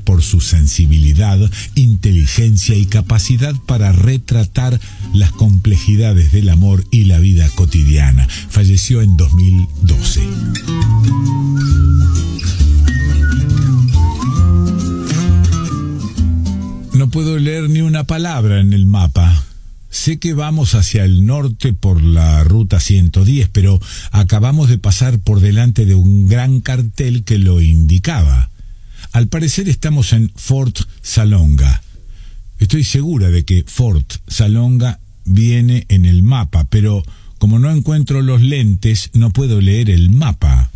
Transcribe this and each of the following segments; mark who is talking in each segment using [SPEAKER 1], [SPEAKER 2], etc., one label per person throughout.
[SPEAKER 1] por su sensibilidad, inteligencia y capacidad para retratar las complejidades del amor y la vida cotidiana. Falleció en 2012. No puedo leer ni una palabra en el mapa. Sé que vamos hacia el norte por la ruta 110, pero acabamos de pasar por delante de un gran cartel que lo indicaba. Al parecer estamos en Fort Salonga. Estoy segura de que Fort Salonga viene en el mapa, pero como no encuentro los lentes, no puedo leer el mapa.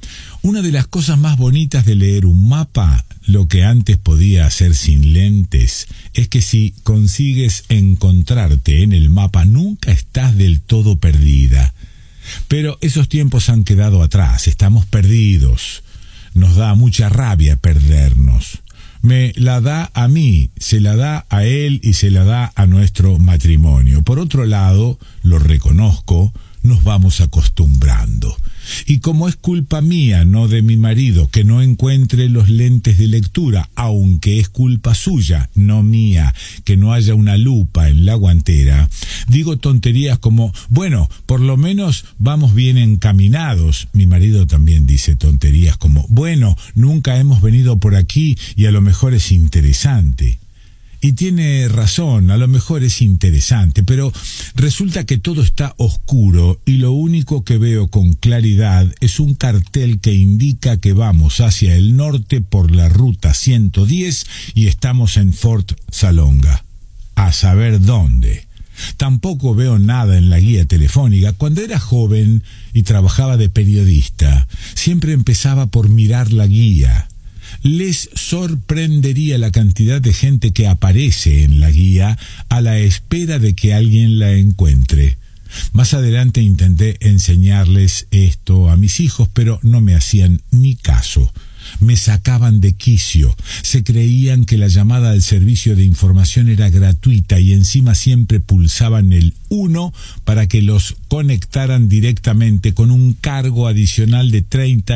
[SPEAKER 1] Una de las cosas más bonitas de leer un mapa, lo que antes podía hacer sin lentes, es que si consigues encontrarte en el mapa, nunca estás del todo perdida. Pero esos tiempos han quedado atrás, estamos perdidos. Nos da mucha rabia perdernos. Me la da a mí, se la da a él y se la da a nuestro matrimonio. Por otro lado, lo reconozco, nos vamos acostumbrando. Y como es culpa mía, no de mi marido, que no encuentre los lentes de lectura, aunque es culpa suya, no mía, que no haya una lupa en la guantera, digo tonterías como, bueno, por lo menos vamos bien encaminados. Mi marido también dice tonterías como, bueno, nunca hemos venido por aquí y a lo mejor es interesante. Y tiene razón, a lo mejor es interesante, pero resulta que todo está oscuro y lo único que veo con claridad es un cartel que indica que vamos hacia el norte por la ruta 110 y estamos en Fort Salonga. A saber dónde. Tampoco veo nada en la guía telefónica. Cuando era joven y trabajaba de periodista, siempre empezaba por mirar la guía. Les sorprendería la cantidad de gente que aparece en la guía a la espera de que alguien la encuentre. Más adelante intenté enseñarles esto a mis hijos, pero no me hacían ni caso. Me sacaban de quicio. Se creían que la llamada al servicio de información era gratuita y encima siempre pulsaban el 1 para que los conectaran directamente con un cargo adicional de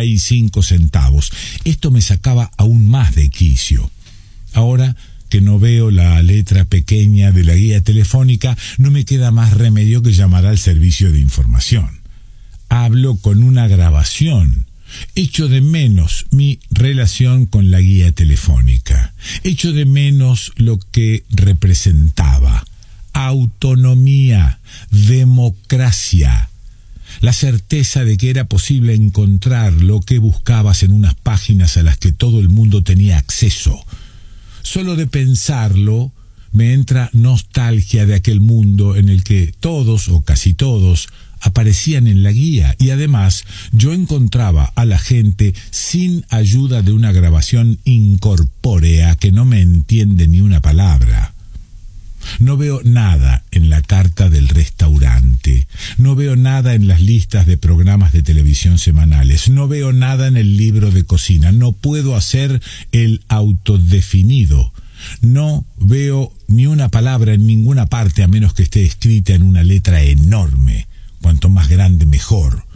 [SPEAKER 1] 35 centavos. Esto me sacaba aún más de quicio. Ahora que no veo la letra pequeña de la guía telefónica, no me queda más remedio que llamar al servicio de información. Hablo con una grabación. Echo de menos mi relación con la guía telefónica. Echo de menos lo que representaba. Autonomía, democracia. La certeza de que era posible encontrar lo que buscabas en unas páginas a las que todo el mundo tenía acceso. Solo de pensarlo me entra nostalgia de aquel mundo en el que todos o casi todos aparecían en la guía y además yo encontraba a la gente sin ayuda de una grabación incorpórea que no me entiende ni una palabra. No veo nada en la carta del restaurante, no veo nada en las listas de programas de televisión semanales, no veo nada en el libro de cocina, no puedo hacer el autodefinido. No veo ni una palabra en ninguna parte a menos que esté escrita en una letra enorme. Cuanto más grande, mejor.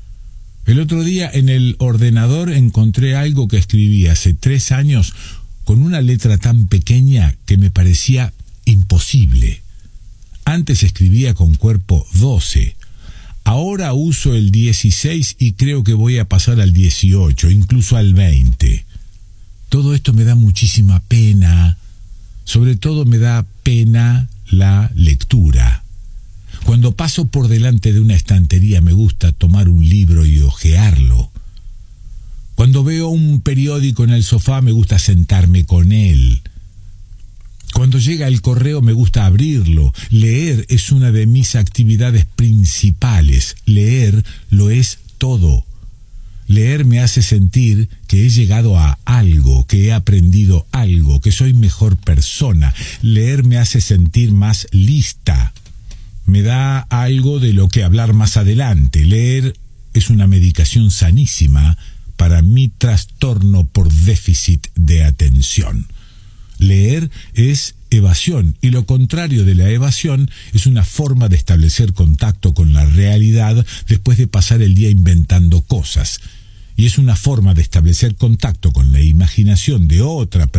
[SPEAKER 1] El otro día en el ordenador encontré algo que escribí hace 3 años con una letra tan pequeña que me parecía imposible. Antes escribía con cuerpo 12. Ahora uso el 16 y creo que voy a pasar al 18, incluso al 20. Todo esto me da muchísima pena. Sobre todo me da pena la lectura. Cuando paso por delante de una estantería me gusta tomar un libro y hojearlo. Cuando veo un periódico en el sofá me gusta sentarme con él. Cuando llega el correo me gusta abrirlo. Leer es una de mis actividades principales. Leer lo es todo. Leer me hace sentir que he llegado a algo, que he aprendido algo, que soy mejor persona. Leer me hace sentir más lista. Me da algo de lo que hablar más adelante. Leer es una medicación sanísima para mi trastorno por déficit de atención. Leer es evasión y lo contrario de la evasión es una forma de establecer contacto con la realidad después de pasar el día inventando cosas. Y es una forma de establecer contacto con la imaginación de otra persona